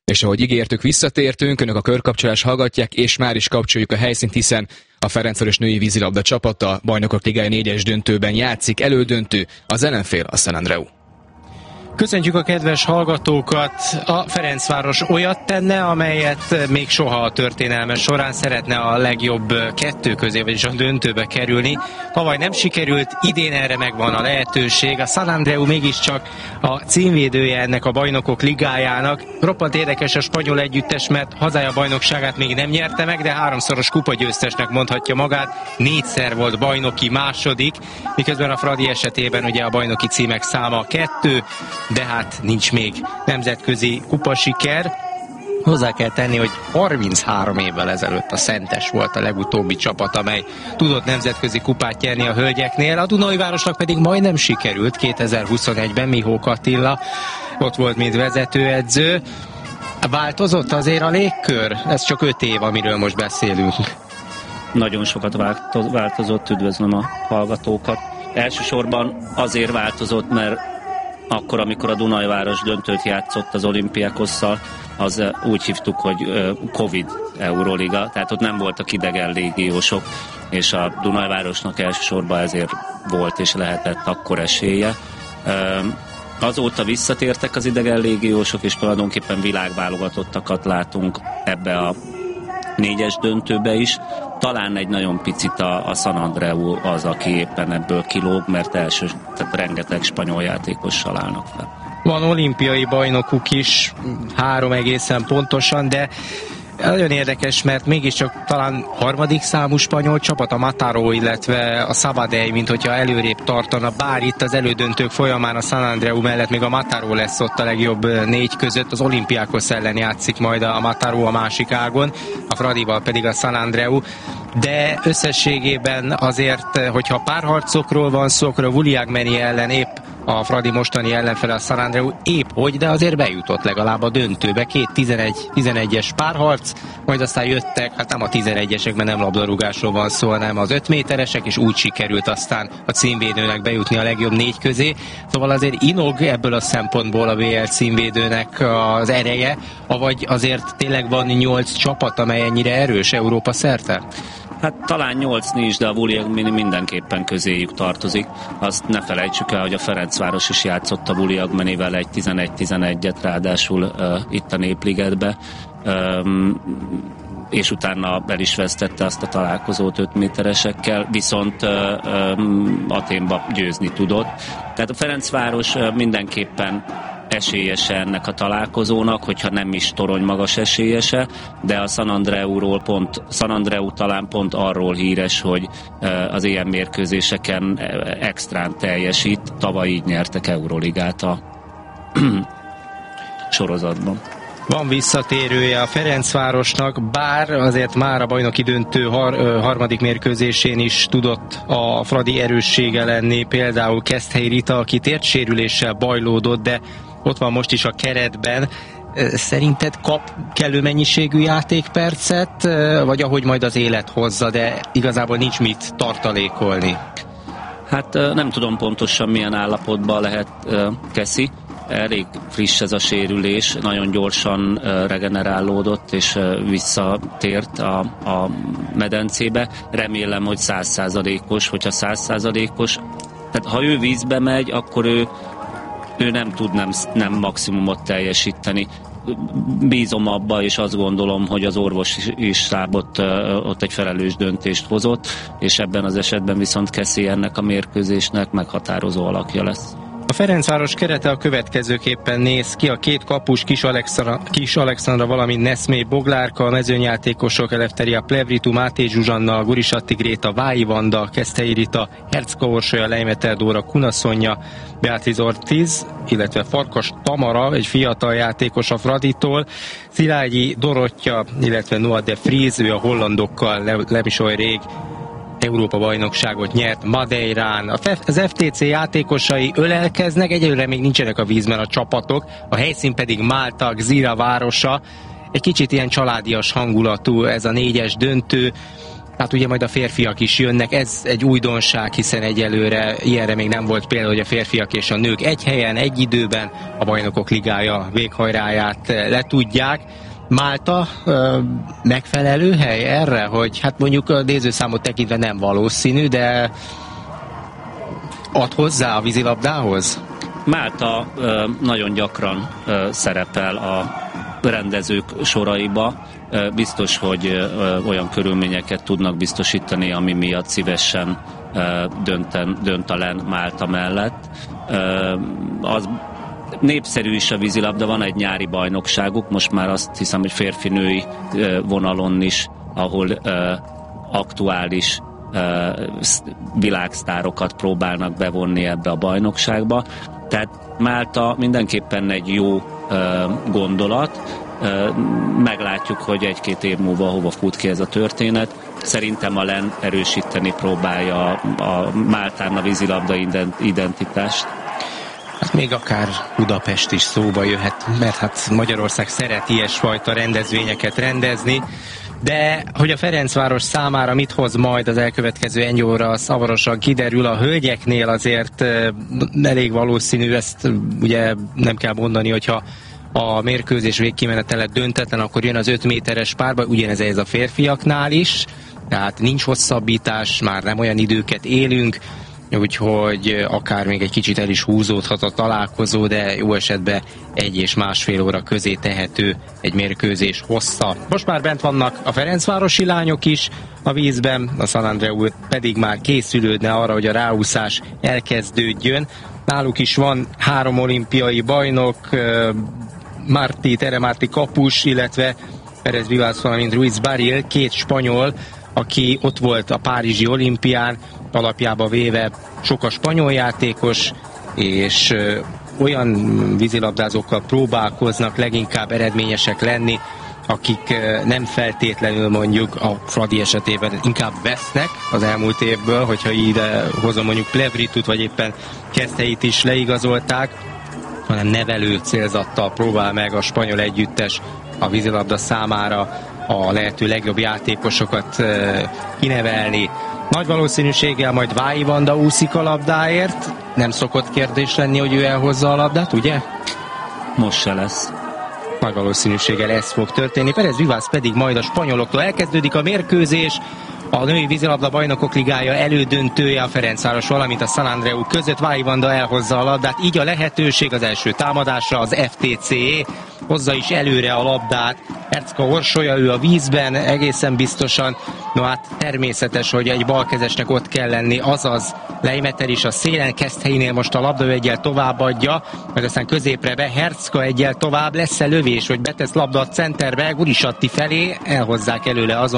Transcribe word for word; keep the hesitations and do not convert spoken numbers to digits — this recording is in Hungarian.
És ahogy ígértük, visszatértünk, önök a körkapcsolás hallgatják, és már is kapcsoljuk a helyszínt, hiszen a Ferencváros női vízilabda csapata Bajnokok Ligája négyes döntőben játszik, elődöntő, az ellenfél a San Andreu. Köszöntjük a kedves hallgatókat! A Ferencváros olyat tenne, amelyet még soha a történelme során, szeretne a legjobb kettő közé, vagyis a döntőbe kerülni. Tavaly nem sikerült, idén erre megvan a lehetőség. A San Andreu mégiscsak a címvédője ennek a Bajnokok Ligájának. Roppant érdekes a spanyol együttes, mert hazája bajnokságát még nem nyerte meg, de háromszoros kupagyőztesnek mondhatja magát. Négyszer volt bajnoki második, miközben a Fradi esetében ugye a bajnoki címek száma kettő, de hát nincs még nemzetközi kupasiker. Hozzá kell tenni, hogy harminchárom évvel ezelőtt a Szentes volt a legutóbbi csapat, amely tudott nemzetközi kupát nyerni a hölgyeknél. A Dunaújvárosnak pedig majdnem sikerült kétezer-huszonegyben, Mihók Attila ott volt, mint vezetőedző. Változott azért a légkör? Ez csak öt év, amiről most beszélünk. Nagyon sokat változott, üdvözlöm a hallgatókat. Elsősorban azért változott, mert akkor, amikor a Dunaújváros döntőt játszott az Olympiakosszal, az úgy hívtuk, hogy Covid Euroliga, tehát ott nem voltak idegen légiósok, és a Dunaújvárosnak elsősorban ezért volt és lehetett akkor esélye. Azóta visszatértek az idegen légiósok, és tulajdonképpen világválogatottakat látunk ebbe a négyes döntőbe is. Talán egy nagyon picit a, a San Andreu az, aki éppen ebből kilóg, mert első, tehát rengeteg spanyol játékossal állnak fel. Van olimpiai bajnokuk is, három egészen pontosan, de nagyon érdekes, mert mégiscsak talán harmadik számú spanyol csapat, a Mataró, illetve a Sabadell, mint hogyha előrébb tartana, bár itt az elődöntők folyamán a San Andreu mellett még a Mataró lesz ott a legjobb négy között, az Olympiakos ellen játszik majd a Mataró a másik ágon, a Fradival pedig a San Andreu, de összességében azért, hogyha párharcokról van szó, akkor a Vuliagmeni ellen épp a Fradi mostani ellenfele a San Andreu épp hogy, de azért bejutott legalább a döntőbe, két tizenegy-tizenegyes párharc, majd aztán jöttek, hát nem a tizenegyesekben nem labdarúgásról van szó, hanem az öt méteresek, és úgy sikerült aztán a címvédőnek bejutni a legjobb négy közé. Szóval azért inog ebből a szempontból a bé el címvédőnek az ereje, avagy azért tényleg van nyolc csapat, amely ennyire erős Európa szerte? Hát talán nyolc nincs, de a Vuliagmeni mindenképpen közéjük tartozik. Azt ne felejtsük el, hogy a Ferencváros is játszott a Vuliagmenivel egy tizenegy-tizenegyet, ráadásul uh, itt a Népligetbe, um, és utána el is vesztette azt a találkozót öt méteresekkel, viszont uh, um, Athénba győzni tudott. Tehát a Ferencváros uh, mindenképpen esélyese ennek a találkozónak, hogyha nem is torony magas esélyese, de a San Andreuról pont, San Andreu talán pont arról híres, hogy az ilyen mérkőzéseken extrán teljesít. Tavaly így nyertek Euroligát a sorozatban. Van visszatérője a Ferencvárosnak, bár azért már a bajnoki döntő har- harmadik mérkőzésén is tudott a Fradi erőssége lenni, például Keszthelyi Rita, aki térdsérüléssel bajlódott, de ott van most is a keretben. Szerinted kap kellő mennyiségű játékpercet, vagy ahogy majd az élet hozza, de igazából nincs mit tartalékolni? Hát nem tudom pontosan milyen állapotban lehet Keszi. Elég friss ez a sérülés, nagyon gyorsan regenerálódott és visszatért a, a medencébe. Remélem, hogy száz százalékos, hogyha száz százalékos. Tehát ha ő vízbe megy, akkor ő ő nem tud nem, nem maximumot teljesíteni. Bízom abba, és azt gondolom, hogy az orvos is szábott ott egy felelős döntést hozott, és ebben az esetben viszont Keszi ennek a mérkőzésnek meghatározó alakja lesz. A Ferencváros kerete a következőképpen néz ki: a két kapus, Kis Alexandra, Kis Alexandra valamint Neszmé Boglárka, a mezőnyjátékosok Eleftheria Plevritu, Máté Zsuzsanna, Gurisatti Gréta, Vályi Vanda, Keszthelyi Rita, Hercka Orsolya, Leimeter Dóra, Kunaszonya, Beatriz Ortiz, illetve Farkas Tamara, egy fiatal játékos a Fraditól, Szilágyi Dorottya, illetve Noah de Vries, ő a hollandokkal le, nem is olyan rég Európa-bajnokságot nyert Madeirán. Az ef té cé játékosai ölelkeznek, egyelőre még nincsenek a vízben a csapatok, a helyszín pedig Málta, Gzira városa. Egy kicsit ilyen családias hangulatú ez a négyes döntő. Hát ugye majd a férfiak is jönnek, ez egy újdonság, hiszen egyelőre ilyenre még nem volt példa, hogy a férfiak és a nők egy helyen, egy időben a Bajnokok Ligája véghajráját letudják. Málta ö, megfelelő hely erre, hogy hát mondjuk a nézőszámot tekintve nem valószínű, de ad hozzá a vízilabdához? Málta ö, nagyon gyakran ö, szerepel a rendezők soraiba. Ö, biztos, hogy ö, olyan körülményeket tudnak biztosítani, ami miatt szívesen ö, dönten, dönt a len Málta mellett. Ö, az népszerű is a vízilabda, van egy nyári bajnokságuk, most már azt hiszem, hogy férfi-női vonalon is, ahol ö, aktuális ö, világsztárokat próbálnak bevonni ebbe a bajnokságba. Tehát Málta mindenképpen egy jó ö, gondolat. Ö, meglátjuk, hogy egy-két év múlva hova fut ki ez a történet. Szerintem a len erősíteni próbálja a, a Máltán a vízilabda identitást. Hát még akár Budapest is szóba jöhet, mert hát Magyarország szeret ilyesfajta rendezvényeket rendezni, de hogy a Ferencváros számára mit hoz majd az elkövetkező egy óra, az hamarosan kiderül. A hölgyeknél azért elég valószínű, ezt ugye nem kell mondani, hogyha a mérkőzés végkimenetele döntetlen, akkor jön az öt méteres párba, ugyanez ez a férfiaknál is, tehát nincs hosszabbítás, már nem olyan időket élünk, úgyhogy akár még egy kicsit el is húzódhat a találkozó, de jó esetben egy és másfél óra közé tehető egy mérkőzés hossza. Most már bent vannak a ferencvárosi lányok is a vízben, a San Andreu pedig már készülődne arra, hogy a ráúszás elkezdődjön. Náluk is van három olimpiai bajnok, Martí, Tere Martí kapus, illetve Pérez Vivas, valamint Ruiz Barril, két spanyol, aki ott volt a párizsi olimpián, alapjába véve sok a spanyol játékos, és ö, olyan vízilabdázókkal próbálkoznak leginkább eredményesek lenni, akik ö, nem feltétlenül mondjuk a Fradi esetében inkább vesznek az elmúlt évből, hogyha ide hozom mondjuk Plevritut, vagy éppen Kesztheit is leigazolták, hanem nevelő célzattal próbál meg a spanyol együttes a vízilabda számára a lehető legjobb játékosokat ö, kinevelni. Nagy valószínűséggel majd Vályi Vanda úszik a labdáért. Nem szokott kérdés lenni, hogy ő elhozza a labdát, ugye? Most se lesz. Nagy valószínűséggel ez fog történni. Pérez Vivas pedig majd a spanyoloktól elkezdődik a mérkőzés. A női vízilabda bajnokok ligája elődöntője a Ferencváros, valamint a San Andreu között. Vályi Vanda elhozza a labdát, így a lehetőség az első támadásra az ef té cé hozza is előre a labdát. Hercka orsolya, ő a vízben egészen biztosan. No hát természetes, hogy egy balkezesnek ott kell lenni, azaz Leimeter is a szélen, Keszthelynél most a labda, ő egyel továbbadja, majd aztán középre be, Hercka egyel tovább, lesz-e lövés, hogy betesz labda a centerbe, Gurisatti felé, elhozzák előle azon